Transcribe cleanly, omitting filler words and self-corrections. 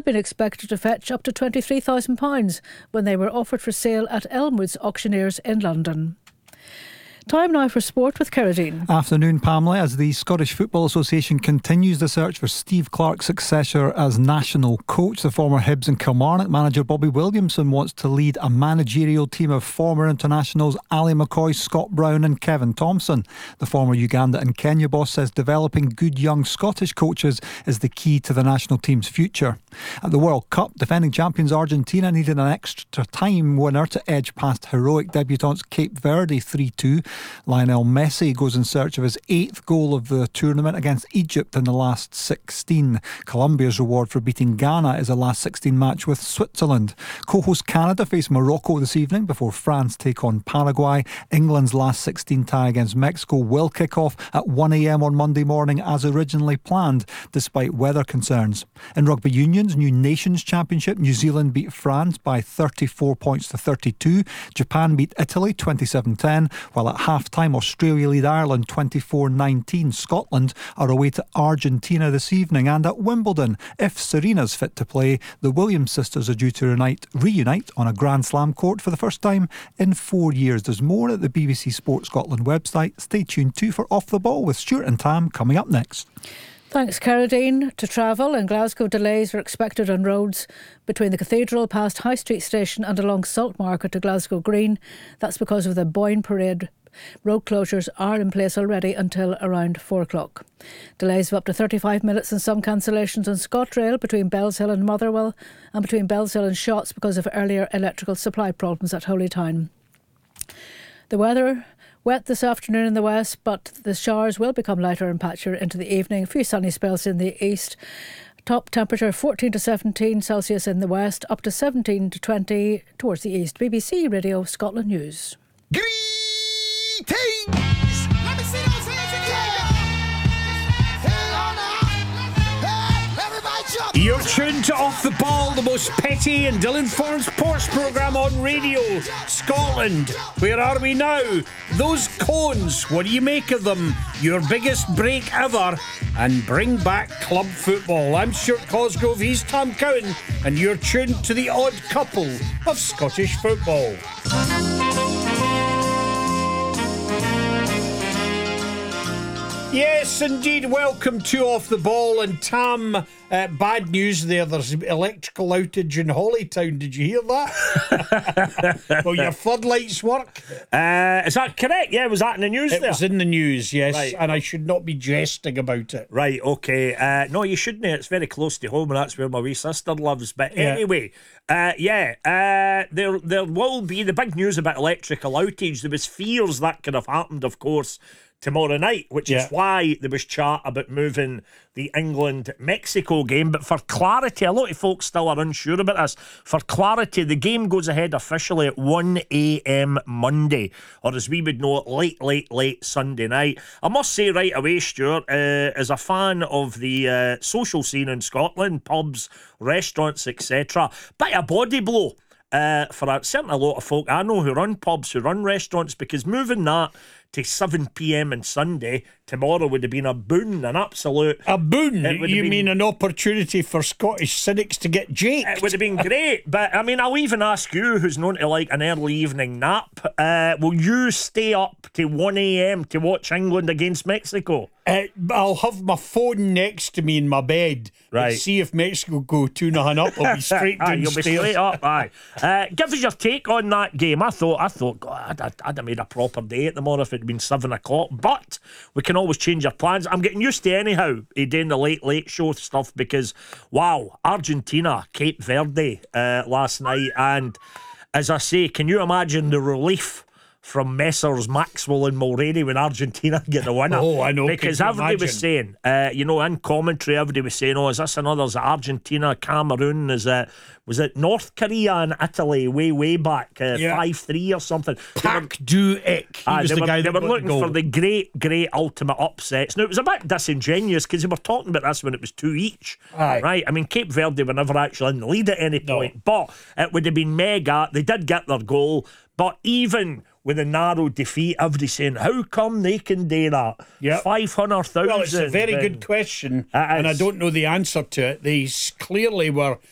been expected to fetch up to £23,000 when they were offered for sale at Elmwood's auctioneers in London. Time now for sport with Carradine. Afternoon, Pamela. As the Scottish Football Association continues the search for Steve Clarke's successor as national coach, the former Hibs and Kilmarnock manager Bobby Williamson wants to lead a managerial team of former internationals Ali McCoy, Scott Brown and Kevin Thompson. The former Uganda and Kenya boss says developing good young Scottish coaches is the key to the national team's future. At the World Cup, defending champions Argentina needed an extra time winner to edge past heroic debutants Cape Verde 3-2. Lionel Messi goes in search of his 8th goal of the tournament against Egypt in the last 16. Colombia's reward for beating Ghana is a last 16 match with Switzerland. Co-host Canada face Morocco this evening before France take on Paraguay. England's last 16 tie against Mexico will kick off at 1 a.m. on Monday morning as originally planned, despite weather concerns. In Rugby Union's New Nations Championship, New Zealand beat France by 34 points to 32. Japan beat Italy 27-10, while at half-time Australia lead Ireland 24-19. Scotland are away to Argentina this evening, and at Wimbledon, if Serena's fit to play, the Williams sisters are due to reunite on a Grand Slam court for the first time in 4 years. There's more at the BBC Sport Scotland website. Stay tuned too for Off the Ball with Stuart and Tam coming up next. Thanks, Carradine. To travel in Glasgow, delays are expected on roads between the Cathedral past High Street Station and along Salt Market to Glasgow Green. That's because of the Boyne Parade. Road closures are in place already until around 4 o'clock. Delays of up to 35 minutes and some cancellations on ScotRail between Bellshill and Motherwell and between Bellshill and Shotts because of earlier electrical supply problems at Holytown. The weather: wet this afternoon in the west, but the showers will become lighter and patchier into the evening. A few sunny spells in the east. Top temperature 14 to 17 Celsius in the west, up to 17 to 20 towards the east. BBC Radio Scotland News. Greetings! Let me see those hands together! Hang on now! Everybody jump! You're tuned to Off the Ball, the most petty and ill-informed sports programme on radio. Scotland, where are we now? Those cones, what do you make of them? Your biggest break ever. And bring back club football. I'm Stuart Cosgrove, he's Tom Cowan, and you're tuned to the odd couple of Scottish football. Yes, indeed. Welcome to Off the Ball. And Tam, bad news there. There's electrical outage in Holytown. Did you hear that? Will your floodlights work? Is that correct? Yeah, was that in the news It there? was in the news, yes. Right. And I should not be jesting about it. Right, okay. No, you shouldn't. It's very close to home, and that's where my wee sister lives. But anyway, there will be the big news about electrical outage. There was fears that could have happened, of course, tomorrow night, which is why there was chat about moving the England-Mexico game. But for clarity, a lot of folks still are unsure about this. For clarity, the game goes ahead officially at 1 a.m. Monday, or as we would know it, late Sunday night. I must say right away, Stuart, as a fan of the social scene in Scotland, pubs, restaurants, etc., bit of a body blow for certainly a lot of folk I know who run pubs, who run restaurants, because moving that to 7 p.m. on Sunday tomorrow would have been a boon, an absolute... A boon? You mean an opportunity for Scottish cynics to get jaked? It would have been great, but I mean, I'll even ask you, who's known to like an early evening nap, will you stay up to 1 a.m. to watch England against Mexico? I'll have my phone next to me in my bed. Right. And see if Mexico go 2-0 up. I'll be straight downstairs. You'll be straight up, aye. Give us your take on that game. I thought, God, I'd have made a proper day at the morning if it had been 7 o'clock, but we can always change our plans. I'm getting used to anyhow doing the late show stuff, because wow, Argentina, Cape Verde last night, and as I say, can you imagine the relief from Messrs Maxwell and Mulroney when Argentina get the winner? Oh, I know. Because everybody was saying, in commentary, everybody was saying, is this another Argentina, Cameroon? Was it North Korea and Italy way back, 5-3 or something? Pak Du-ik. He was the guy that they were got looking the goal. for the great ultimate upsets. Now, it was a bit disingenuous because they were talking about this when it was 2 each. Aye. Right? I mean, Cape Verde were never actually in the lead at any point, but it would have been mega. They did get their goal, but even with a narrow defeat, everybody's saying, how come they can do that? Yep. 500,000. Well, it's a very good question, and I don't know the answer to it. They clearly were